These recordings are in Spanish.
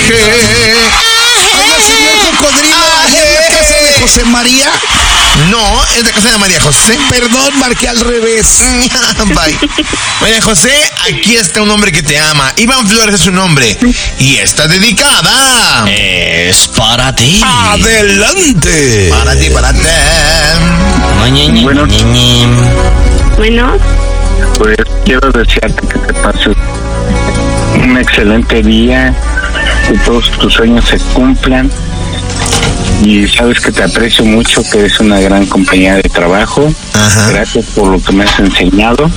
Oiga, señor Cocodrilo, ¿es la casa de José María? No, es la casa de María José. Perdón, marqué al revés. Bye. María José, aquí está un hombre que te ama. Iván Flores es su nombre. Y está dedicada. Es para ti. ¡Adelante! Para ti, para ti. Bueno. Bueno, Pues quiero desearte que te pases un excelente día, que todos tus sueños se cumplan. Y sabes que te aprecio mucho, que eres una gran compañera de trabajo. Ajá. Gracias por lo que me has enseñado.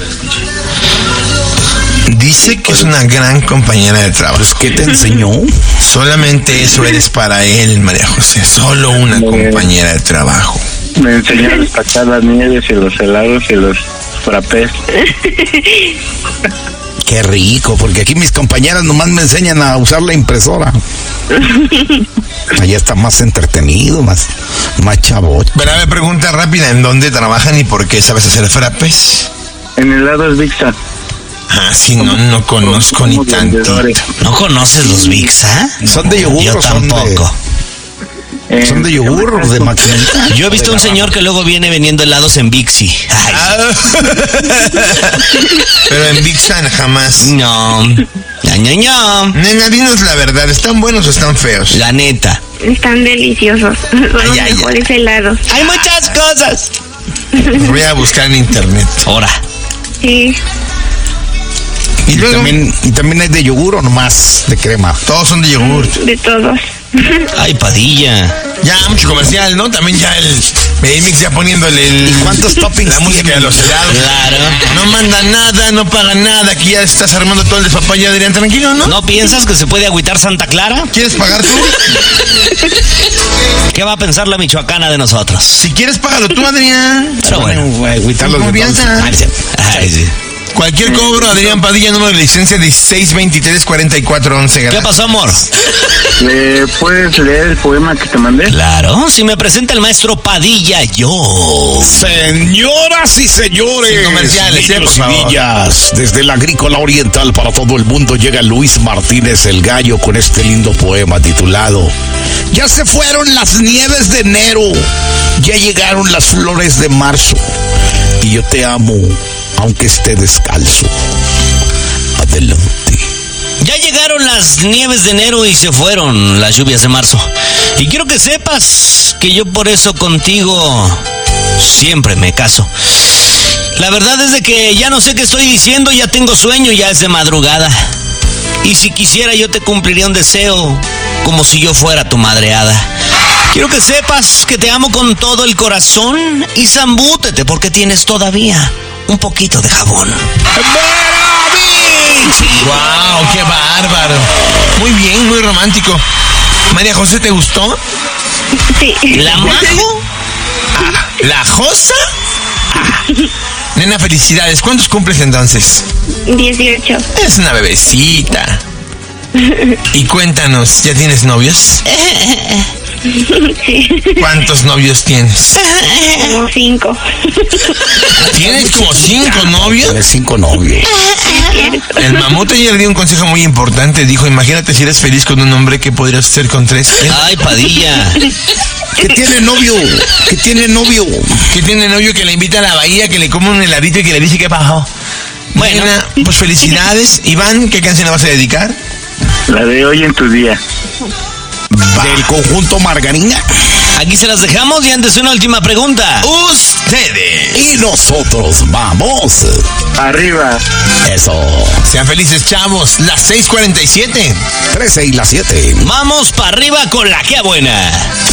Dice que es una gran compañera de trabajo. Pues, ¿qué te enseñó? Solamente eso eres para él, María José. Solo una compañera de trabajo. Me enseñó a destacar las nieves y los helados y los frappés. Qué rico, porque aquí mis compañeras nomás me enseñan a usar la impresora. Allá está más entretenido, más chavo. Pero me pregunta rápida, ¿en dónde trabajan y por qué sabes hacer frappes? En helados Vixa. Ah, sí, no conozco ni tantito. ¿No conoces los Vixa? ¿Son de yogur Yo o son tampoco. ¿Son de yogur o de maquinita? Yo he visto un señor que luego viene vendiendo helados en Bixi. Ay, Pero en Vixan jamás. no. Nena, dinos la verdad, ¿están buenos o están feos? La neta. están deliciosos. Son los Ay. mejores helados. Hay muchas cosas. Los voy a buscar en internet. Ahora. Sí, Y luego, también hay de yogur o nomás de crema. todos son de yogur. de todos. Ay, Padilla. Ya, mucho comercial, ¿no? También ya el Medimix ya poniéndole ¿Y cuántos toppings la música tiene? de los helados. Claro. No manda nada, no paga nada. Aquí ya estás armando todo el despapalle, Adrián. Tranquilo, ¿no? ¿No piensas que se puede agüitar Santa Clara? ¿Quieres pagar tú? ¿Qué va a pensar la michoacana de nosotros? Si quieres, págalo tú, Adrián. Pero bueno. Agüitarlos de Confianza. Ay, sí. Cualquier cobro, Adrián Padilla, número de licencia 1623-4411. ¿Qué pasó, amor? ¿Le puedes leer el poema que te mandé? Claro, si me presenta el maestro Padilla, yo. Señoras y señores, Sin comerciales, niños por favor. y niñas, desde la Agrícola Oriental para todo el mundo llega Luis Martínez el Gallo con este lindo poema titulado Ya se fueron las nieves de enero, ya llegaron las flores de marzo, y yo te amo aunque esté descalzo. Adelante. Ya llegaron las nieves de enero y se fueron las lluvias de marzo. Y quiero que sepas que yo por eso contigo siempre me caso. La verdad es de que ya no sé qué estoy diciendo, ya tengo sueño, ya es de madrugada. Y si quisiera yo te cumpliría un deseo, como si yo fuera tu madreada. Quiero que sepas que te amo con todo el corazón y zambútete porque tienes todavía un poquito de jabón. ¡Wow! ¡Qué bárbaro! Muy bien, muy romántico. María José, ¿te gustó? sí. ¿La majo? ¿La Josa? Nena, felicidades. ¿Cuántos cumples entonces? 18. Es una bebecita. Y cuéntanos, ¿ya tienes novios? Sí, ¿Cuántos novios tienes? como 5. ¿Tienes como 5 novios? Tienes 5 novios. El mamut ayer dio un consejo muy importante. Dijo, imagínate si eres feliz con un hombre, ¿qué podrías hacer con 3? Ay, Padilla. ¿Qué tiene novio? ¿Qué tiene novio? Que tiene novio que le invita a la bahía, que le come un heladito y que le dice que bajó. Bueno. Nena, pues felicidades. Iván, ¿qué canción le vas a dedicar? La de Hoy en tu día. Del conjunto Margarina. Aquí se las dejamos y antes una última pregunta. Ustedes. Y nosotros vamos. Arriba. Eso. Sean felices, chavos. Las 6:47. 13 y las 7. Vamos para arriba con la que buena.